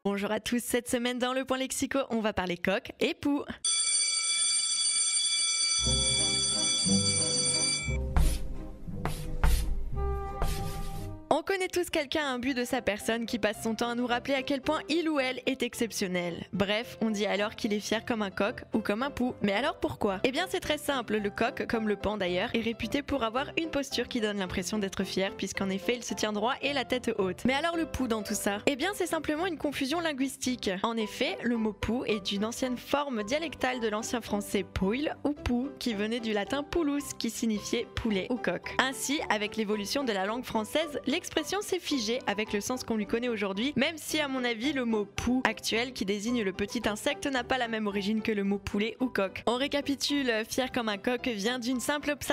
Bonjour à tous, cette semaine dans le Point Lexico, on va parler coq et poux. On connaît tous quelqu'un imbu de sa personne qui passe son temps à nous rappeler à quel point il ou elle est exceptionnel. Bref, on dit alors qu'il est fier comme un coq ou comme un poux. Mais alors pourquoi? Eh bien c'est très simple, le coq, comme le paon d'ailleurs, est réputé pour avoir une posture qui donne l'impression d'être fier puisqu'en effet il se tient droit et la tête haute. Mais alors le poux dans tout ça? Eh bien c'est simplement une confusion linguistique. En effet, le mot poux est une ancienne forme dialectale de l'ancien français pouille ou poux qui venait du latin pullus qui signifiait poulet ou coq. Ainsi, avec l'évolution de la langue française, l'expression s'est figée avec le sens qu'on lui connaît aujourd'hui, même si à mon avis le mot poux actuel qui désigne le petit insecte n'a pas la même origine que le mot poulet ou coq. On récapitule, fier comme un coq vient d'une simple observation